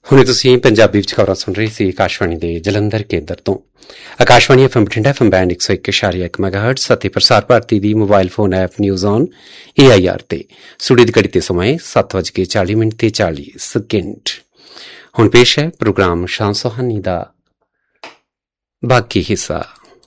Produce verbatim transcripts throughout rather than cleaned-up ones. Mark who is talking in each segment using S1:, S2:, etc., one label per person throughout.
S1: ਹੁਣੇ ਤੁਸੀਂ ਪੰਜਾਬੀ ਵਿੱਚ ਖਬਰਾਂ ਸੁਣ ਰਹੇ ਸੀ ਆਕਾਸ਼ਵਾਣੀ ਦੇ ਜਲੰਧਰ ਕੇਂਦਰ ਤੋਂ। Akashvani F M Bathinda F M band ਇੱਕ ਸੌ ਇੱਕ ਇਸ਼ਾਰੀਆ ਇੱਕ ਮੈਗਾਹਰਟਜ਼ ਅਤੇ ਪ੍ਰਸਾਰ ਭਾਰਤੀ ਦੀ mobile phone app news on A I R ਤੇ ਸੂੜੀ ਦੀ ਘੜੀ ਤੇ ਸਮਾਂ ਸੱਤ ਵਜ ਕੇ ਚਾਲੀ ਮਿੰਟ ਤੇ ਚਾਲੀ ਸਕਿੰਟ। ਹੁਣ ਪੇਸ਼ ਹੈ ਪ੍ਰੋਗਰਾਮ ਸ਼ਾਮ ਸੁਹਾਨੀ ਦਾ ਬਾਕੀ ਹਿੱਸਾ।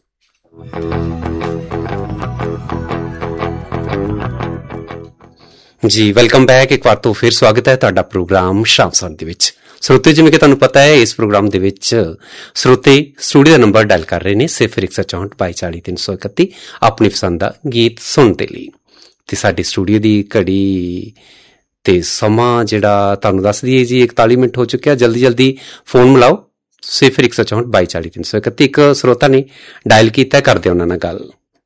S1: ਜੀ ਵੈਲਕਮ ਬੈਕ। ਇੱਕ ਵਾਰ ਤੋਂ ਫਿਰ ਸਵਾਗਤ ਹੈ ਤੁਹਾਡਾ ਪ੍ਰੋਗਰਾਮ ਸ਼ਾਮ ਸੁਹਾਨੀ ਦੇ ਵਿੱਚ। ਸਰੋਤੇ, ਜਿਵੇਂ ਕਿ ਤੁਹਾਨੂੰ ਪਤਾ ਹੈ, ਇਸ ਪ੍ਰੋਗਰਾਮ ਦੇ ਵਿੱਚ ਸਰੋਤੇ ਸਟੂਡੀਓ ਦਾ ਨੰਬਰ ਡਾਇਲ ਕਰ ਰਹੇ ਨੇ ਸਿਫਰ ਇੱਕ ਸੌ ਚੌਂਹਠ ਬਾਈ ਚਾਲੀ ਤਿੰਨ ਸੌ ਇਕੱਤੀ ਆਪਣੀ ਪਸੰਦ ਦਾ ਗੀਤ ਸੁਣਨ ਦੇ ਲਈ। ਤੇ ਸਾਡੀ ਸਟੂਡੀਓ ਦੀ ਘੜੀ ਤੇ ਸਮਾਂ ਜਿਹੜਾ ਤੁਹਾਨੂੰ ਦੱਸ ਦਈਏ ਜੀ ਇਕਤਾਲੀ ਮਿੰਟ ਹੋ ਚੁੱਕਿਆ। ਜਲਦੀ ਜਲਦੀ ਫੋਨ ਮਿਲਾਓ ਸਿਫਰ ਇੱਕ ਸੌ ਚੌਂਹਠ ਬਾਈ ਚਾਲੀ ਤਿੰਨ ਸੌ ਇਕੱਤੀ। ਇੱਕ ਸਰੋਤਾ ਨੇ ਡਾਇਲ ਕੀਤਾ, ਕਰਦੇ ਉਹਨਾਂ ਨਾਲ ਗੱਲ।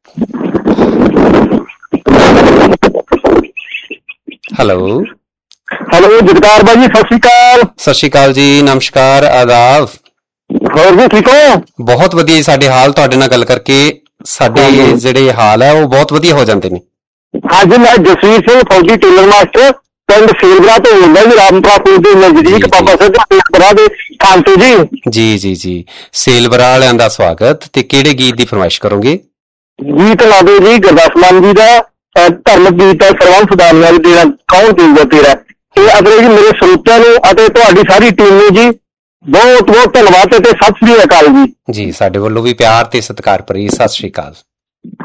S1: ਹੈਲੋ
S2: ਹੈਲੋ ਜਗਤਾਰ ਬਾਈ ਜੀ, ਸਤਿ ਸ਼੍ਰੀ ਅਕਾਲ।
S1: ਸਤਿ ਸ਼੍ਰੀ ਅਕਾਲ ਜੀ, ਨਮਸਕਾਰ, ਆਦਾਬ।
S2: ਹੋਰ ਜੀ ਠੀਕ ਹੋ?
S1: ਬਹੁਤ ਵਧੀਆ ਜੀ। ਸਾਡੇ ਹਾਲ ਤੁਹਾਡੇ ਨਾਲ ਗੱਲ ਕਰਕੇ ਸਾਡੇ ਜਿਹੜੇ ਹਾਲ ਹੈ ਉਹ ਬਹੁਤ ਵਧੀਆ ਹੋ ਜਾਂਦੇ ਨੇ।
S2: ਹਾਂਜੀ, ਮੈਂ ਜਸਵੀਰ ਸਿੰਘ ਫੌਜੀ ਟੇਲਰ ਮਾਸਟਰ ਪਿੰਡ ਸੇਲਵਰਾ ਤੋਂ ਬੋਲਦਾ ਜੀ, ਰਾਮਪੁਰਾ ਪੁਲ ਦੇ ਨਜ਼ਦੀਕ ਬਾਬਾ ਸਾਹਿਬ ਦੇ ਥਾਂ ਤੋਂ ਜੀ। ਜੀ
S1: ਜੀ ਜੀ ਸੇਲਵਰਾ ਵਾਲਿਆਂ ਦਾ ਸਵਾਗਤ। ਤੇ ਕਿਹੜੇ ਗੀਤ ਦੀ ਫਰਮਾਇਸ਼ ਕਰੋਗੇ?
S2: ਗੀਤ ਲਾ ਦਿਓ ਜੀ ਗੁਰਦਾਸ ਮਾਨ ਜੀ ਦਾ ਧਰਮ ਗੀਤ ਹੈ, ਸਰਵੰਸ ਸੁਦਾਮਿਆ ਜੀ ਤੇਰਾ ਕੌਣ ਦੇਊਗਾ ਤੇਰਾ। ਤੇ ਅਗਲੇ ਜੀ ਮੇਰੇ ਸਰੋਤਿਆਂ ਨੂੰ ਅਤੇ ਤੁਹਾਡੀ ਸਾਰੀ ਟੀਮ ਨੂੰ ਜੀ ਬਹੁਤ ਬਹੁਤ ਧੰਨਵਾਦ ਤੇ ਸਤਿ ਸ੍ਰੀ ਅਕਾਲ ਜੀ।
S1: ਜੀ ਸਾਡੇ ਵੱਲੋਂ ਵੀ ਪਿਆਰ ਤੇ ਸਤਿਕਾਰ ਭਰੀ ਸਤਿ ਸ੍ਰੀ ਅਕਾਲ।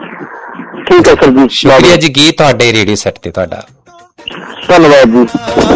S2: ਠੀਕ ਹੈ ਸਰ ਜੀ,
S1: ਸ਼ੁਕਰੀਆ ਜੀ। ਗੀਤ ਤੁਹਾਡੇ ਰੇਡੀਓ ਸੈੱਟ ਤੇ ਤੁਹਾਡਾ।
S2: ਧੰਨਵਾਦ ਜੀ।